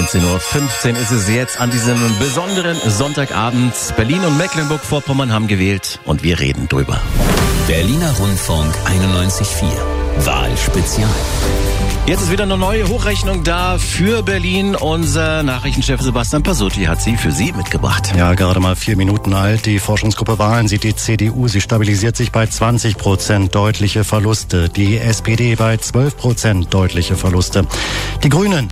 19:15 Uhr ist es jetzt an diesem besonderen Sonntagabend. Berlin und Mecklenburg-Vorpommern haben gewählt und wir reden drüber. Berliner Rundfunk 91.4 Wahlspezial. Jetzt ist wieder eine neue Hochrechnung da für Berlin. Unser Nachrichtenchef Sebastian Pasutti hat sie für Sie mitgebracht. Ja, gerade mal 4 Minuten alt. Die Forschungsgruppe Wahlen sieht die CDU. Sie stabilisiert sich bei 20%, deutliche Verluste. Die SPD bei 12%, deutliche Verluste. Die Grünen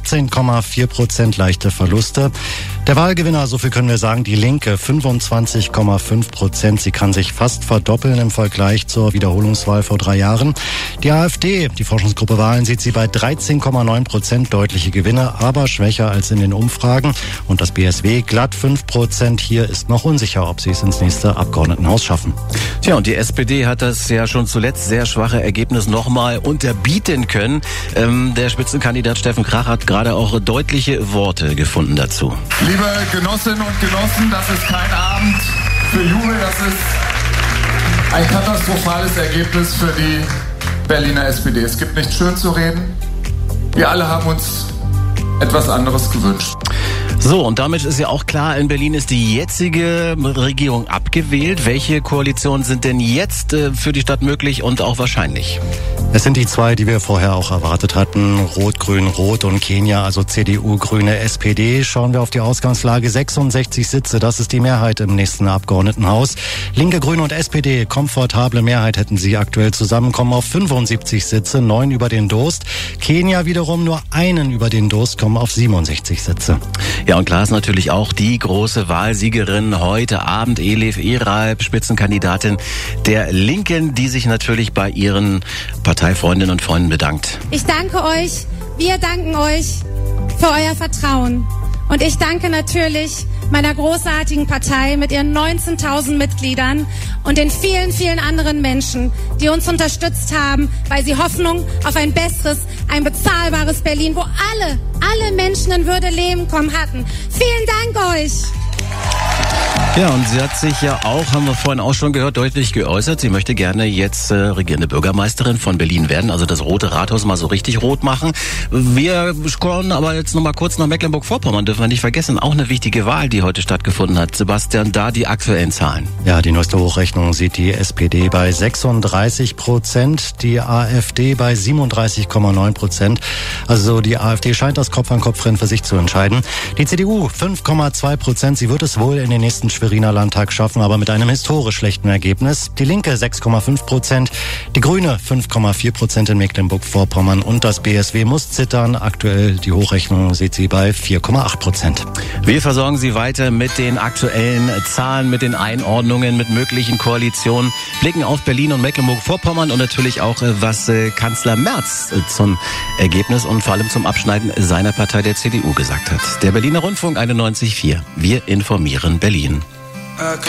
15,4%, leichte Verluste. Der Wahlgewinner, so viel können wir sagen, die Linke 25,5%. Sie kann sich fast verdoppeln im Vergleich zur Wiederholungswahl vor 3 Jahren. Die AfD, die Forschungsgruppe Wahlen, sieht sie bei 13,9%, deutliche Gewinne, aber schwächer als in den Umfragen. Und das BSW glatt 5%. Hier ist noch unsicher, ob sie es ins nächste Abgeordnetenhaus schaffen. Tja, und die SPD hat das ja schon zuletzt sehr schwache Ergebnis nochmal unterbieten können. Der Spitzenkandidat Steffen Krach hat gerade auch deutliche Worte gefunden dazu. Liebe Genossinnen und Genossen, das ist kein Abend für Jubel, das ist ein katastrophales Ergebnis für die Berliner SPD. Es gibt nichts schön zu reden. Wir alle haben uns etwas anderes gewünscht. So, und damit ist ja auch klar, in Berlin ist die jetzige Regierung abgewählt. Welche Koalitionen sind denn jetzt für die Stadt möglich und auch wahrscheinlich? Es sind die 2, die wir vorher auch erwartet hatten. Rot, Grün, Rot und Kenia, also CDU, Grüne, SPD. Schauen wir auf die Ausgangslage. 66 Sitze, das ist die Mehrheit im nächsten Abgeordnetenhaus. Linke, Grüne und SPD, komfortable Mehrheit hätten sie aktuell zusammen, kommen auf 75 Sitze, 9 über den Durst. Kenia wiederum nur einen über den Durst, kommen auf 67 Sitze. Ja, und klar ist natürlich auch die große Wahlsiegerin heute Abend, Elif Ereib, Spitzenkandidatin der Linken, die sich natürlich bei ihren Parteifreundinnen und Freunden bedankt. Ich danke euch, wir danken euch für euer Vertrauen. Und ich danke natürlich meiner großartigen Partei mit ihren 19.000 Mitgliedern und den vielen, vielen anderen Menschen, die uns unterstützt haben, weil sie Hoffnung auf ein besseres, ein bezahlbares Berlin, wo alle Menschen in Würde leben kommen hatten. Vielen Dank euch! Ja, und sie hat sich ja auch, haben wir vorhin auch schon gehört, deutlich geäußert. Sie möchte gerne jetzt regierende Bürgermeisterin von Berlin werden, also das Rote Rathaus mal so richtig rot machen. Wir schauen aber jetzt nochmal kurz nach Mecklenburg-Vorpommern, dürfen wir nicht vergessen. Auch eine wichtige Wahl, die heute stattgefunden hat. Sebastian, da die aktuellen Zahlen. Ja, die neueste Hochrechnung sieht die SPD bei 36%, die AfD bei 37,9%. Also die AfD scheint das Kopf-an-Kopf-Rennen für sich zu entscheiden. Die CDU 5,2%. Sie wird es wohl in den nächsten Schweriner Landtag schaffen, aber mit einem historisch schlechten Ergebnis. Die Linke 6,5%, die Grüne 5,4% in Mecklenburg-Vorpommern und das BSW muss zittern. Aktuell die Hochrechnung sieht sie bei 4,8%. Wir versorgen Sie weiter mit den aktuellen Zahlen, mit den Einordnungen, mit möglichen Koalitionen, blicken auf Berlin und Mecklenburg-Vorpommern und natürlich auch, was Kanzler Merz zum Ergebnis und vor allem zum Abschneiden seiner Partei der CDU gesagt hat. Der Berliner Rundfunk 91.4. Wir informieren Berlin.